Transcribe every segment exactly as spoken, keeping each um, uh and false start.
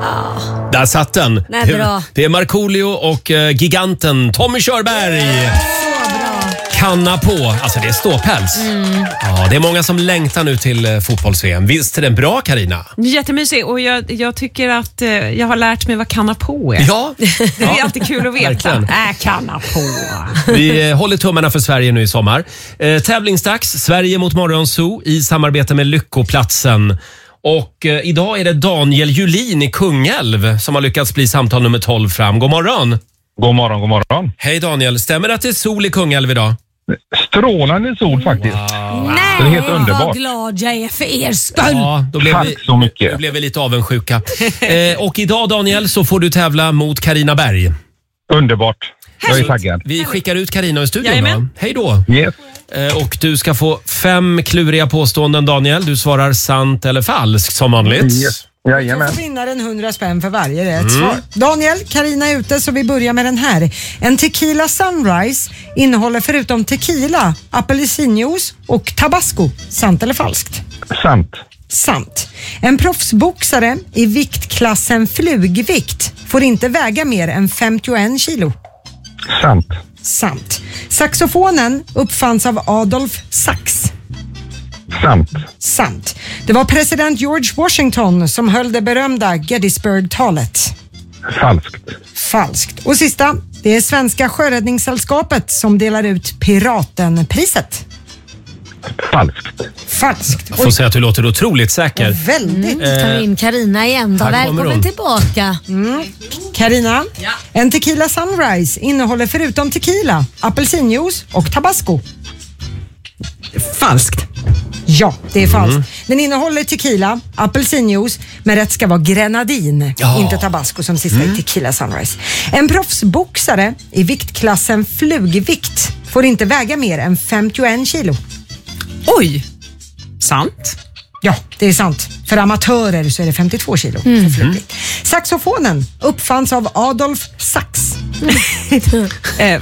Ah. Där satt den. Nej, bra. Det är Markoolio och uh, giganten Tommy Körberg. Så bra. Kanna på. Alltså det är ståpäls. Mm. Ja, det är många som längtar nu till uh, fotbolls-V M. Visst är den bra, Carina? Jättemysig, och jag, jag tycker att uh, jag har lärt mig vad kanna på är. Ja. Det är alltid kul att veta. Verkligen. Äh, kanna på. Vi uh, håller tummarna för Sverige nu i sommar. Uh, tävlingsdags. Sverige mot Morgonzoo i samarbete med Lyckoplatsen. Och eh, idag är det Daniel Julin i Kungälv som har lyckats bli samtal nummer tolv fram. God morgon! God morgon, god morgon. Hej Daniel, stämmer det att det är sol i Kungälv idag? Strålande sol faktiskt. Wow. Nej, det är helt underbart. vad glad jag är för er skull. Ja, då blev Tack vi, så mycket. då blev vi lite avundsjuka. eh, och idag Daniel så får du tävla mot Carina Berg. Underbart. Jag är taggad. Vi skickar ut Carina i studion. Jajamän. Hej då! Yes. Eh, och du ska få fem kluriga påståenden Daniel. Du svarar sant eller falskt som vanligt. Yes. Jajamän. Så får vinnaren hundra spänn för varje rätt svar. Daniel, Carina är ute så vi börjar med den här. En tequila sunrise innehåller förutom tequila, apelsinjuice och tabasco. Sant eller falskt? Sant. Sant. En proffsboxare i viktklassen flugvikt får inte väga mer än femtioen kilo. Sant. Sant. Saxofonen uppfanns av Adolf Sax. Sant. Sant. Det var president George Washington som höll det berömda Gettysburg-talet. Falskt. Falskt. Och sista, det är Svenska Sjöräddningssällskapet som delar ut Piratenpriset. Falskt. Falskt. Jag får säga att du låter otroligt säker. Väldigt. Mm, tar in Carina igen då. Här kommer Välkommen hon. tillbaka. Carina, Ja. en tequila sunrise innehåller förutom tequila, apelsinjuice och tabasco. Falskt. Ja, det är falskt. Den innehåller tequila, apelsinjuice, men rätt ska vara grenadin, Ja. inte tabasco som sista i tequila sunrise. En proffsboxare i viktklassen flugvikt får inte väga mer än femtioen kilo. Oj, sant? Ja, det är sant. För amatörer så är det femtiotvå kilo för flugvikt. Saxofonen uppfanns av Adolf Sax. Eh,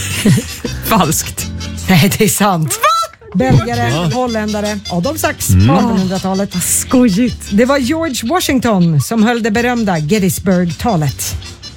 falskt. Nej, det är sant. Belgare, holländare, Adolf Sax på artonhundratalet. Skojigt. Det var George Washington som höll det berömda Gettysburg-talet.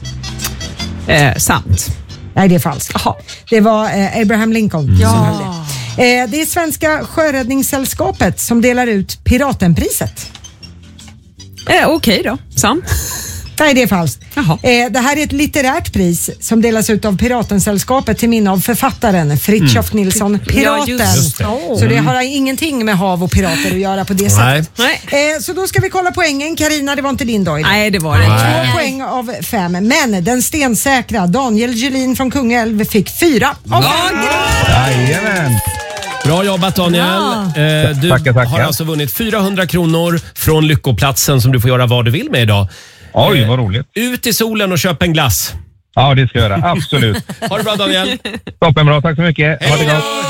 Eh, sant. Nej, det är falskt. Jaha. Det var eh, Abraham Lincoln som höll det. Eh, det är Svenska Sjöräddningssällskapet som delar ut Piratenpriset. Eh, Okej då, sant. Nej, det är falskt. Jaha. Eh, det här är ett litterärt pris som delas ut av Piratensällskapet till minne av författaren Fritiof Nilsson Piraten. Ja, just det. Så det har ingenting med hav och pirater att göra på det Nej. sättet. Nej. Eh, så då ska vi kolla poängen. Carina, det var inte din dag idag. Nej, det var det inte. Två poäng av fem. Men den stensäkra Daniel Julin från Kungälv fick fyra av fem. Jajamän. Bra jobbat Daniel. Eh, du Tackar, tackar. har alltså vunnit fyrahundra kronor från Lyckoplatsen som du får göra vad du vill med idag. Oj, vad roligt. Ut i solen och köp en glass. Ja, det ska jag göra. Absolut. Ha det bra Daniel. Toppenbra. Tack så mycket. Ha det gott.